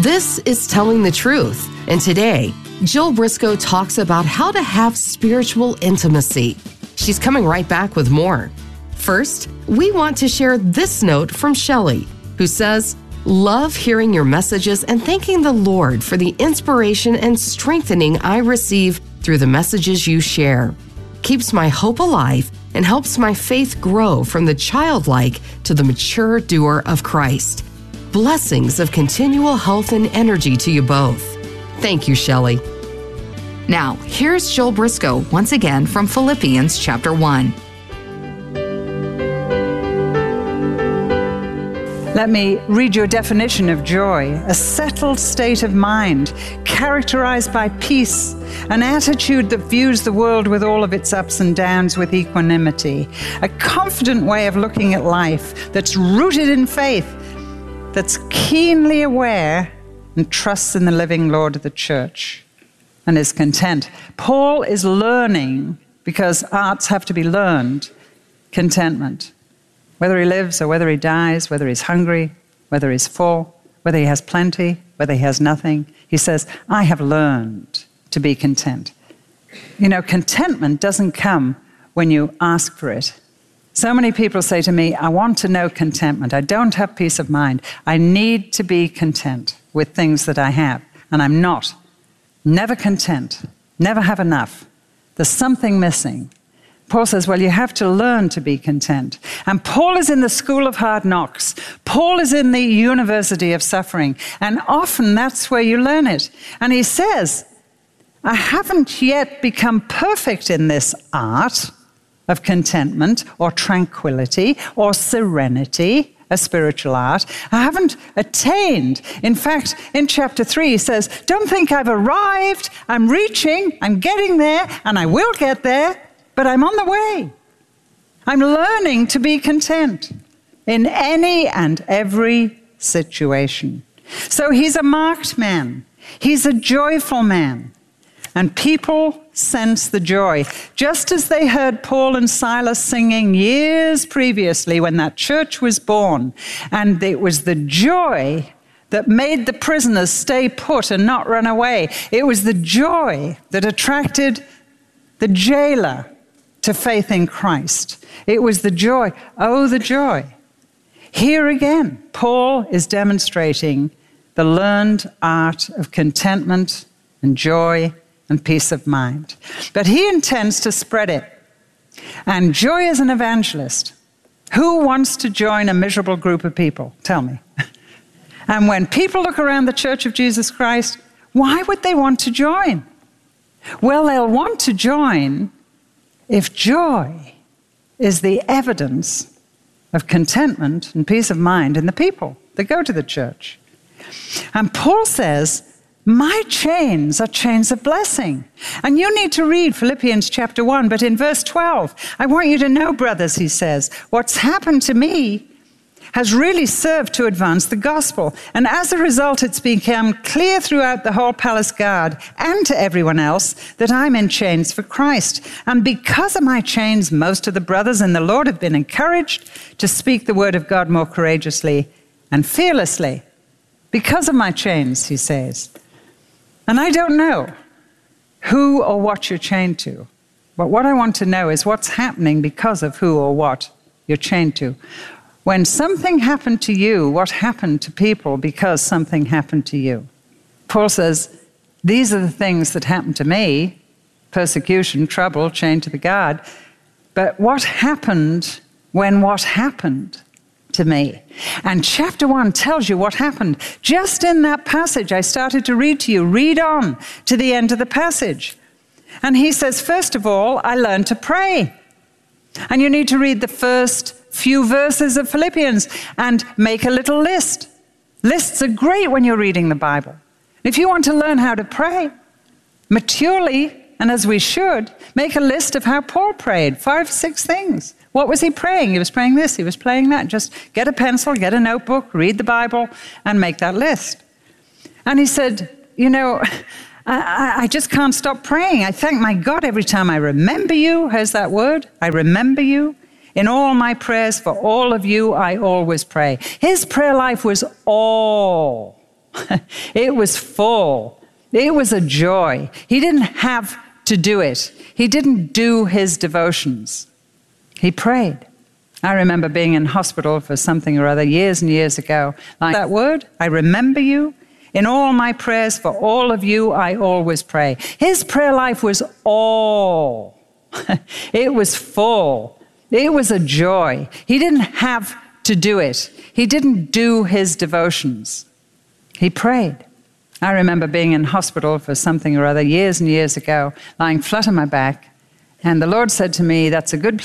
This is Telling the Truth, and today, Jill Briscoe talks about how to have spiritual intimacy. She's coming right back with more. First, we want to share this note from Shelley, who says, "Love hearing your messages and thanking the Lord for the inspiration and strengthening I receive through the messages you share. Keeps my hope alive and helps my faith grow from the childlike to the mature doer of Christ. Blessings of continual health and energy to you both." Thank you, Shelley. Now, here's Jill Briscoe once again from Philippians chapter 1. Let me read your definition of joy: a settled state of mind, characterized by peace, an attitude that views the world with all of its ups and downs with equanimity, a confident way of looking at life that's rooted in faith, that's keenly aware and trusts in the living Lord of the church, and is content. Paul is learning, because arts have to be learned, contentment. Whether he lives or whether he dies, whether he's hungry, whether he's full, whether he has plenty, whether he has nothing, he says, I have learned to be content. You know, contentment doesn't come when you ask for it. So many people say to me, I want to know contentment. I don't have peace of mind. I need to be content with things that I have, and I'm not. Never content, never have enough. There's something missing. Paul says, well, you have to learn to be content. And Paul is in the school of hard knocks. Paul is in the university of suffering. And often that's where you learn it. And he says, I haven't yet become perfect in this art of contentment or tranquility or serenity, a spiritual art. I haven't attained. In fact, in chapter 3, he says, don't think I've arrived. I'm reaching, I'm getting there, and I will get there. But I'm on the way. I'm learning to be content in any and every situation. So he's a marked man. He's a joyful man. And people sense the joy. Just as they heard Paul and Silas singing years previously when that church was born. And it was the joy that made the prisoners stay put and not run away. It was the joy that attracted the jailer to faith in Christ. It was the joy. Oh, the joy. Here again, Paul is demonstrating the learned art of contentment and joy and peace of mind. But he intends to spread it. And joy as an evangelist. Who wants to join a miserable group of people? Tell me. And when people look around the Church of Jesus Christ, why would they want to join? Well, they'll want to join if joy is the evidence of contentment and peace of mind in the people that go to the church. And Paul says, my chains are chains of blessing. And you need to read Philippians chapter 1, but in verse 12, I want you to know, brothers, he says, what's happened to me has really served to advance the gospel. And as a result, it's become clear throughout the whole palace guard and to everyone else that I'm in chains for Christ. And because of my chains, most of the brothers in the Lord have been encouraged to speak the word of God more courageously and fearlessly. Because of my chains, he says. And I don't know who or what you're chained to. But what I want to know is what's happening because of who or what you're chained to. When something happened to you, what happened to people because something happened to you? Paul says, these are the things that happened to me: persecution, trouble, chained to the guard. But what happened when what happened to me? And chapter 1 tells you what happened. Just in that passage I started to read to you, read on to the end of the passage. And he says, first of all, I learned to pray. And you need to read the first few verses of Philippians and make a little list. Lists are great when you're reading the Bible. If you want to learn how to pray maturely, and as we should, make a list of how Paul prayed, 5, 6 things. What was he praying? He was praying this, he was praying that. Just get a pencil, get a notebook, read the Bible, and make that list. And he said, you know, I just can't stop praying. I thank my God every time I remember you. Here's that word, I remember you. In all my prayers for all of you, I always pray. His prayer life was all It was full. It was a joy. He didn't have to do it. He didn't do his devotions. He prayed. I remember being in hospital for something or other years and years ago. Like that word, I remember you. In all my prayers for all of you, I always pray. His prayer life was all. It was full. It was a joy. He didn't have to do it. He didn't do his devotions. He prayed. I remember being in hospital for something or other years and years ago, lying flat on my back, and the Lord said to me, "That's a good place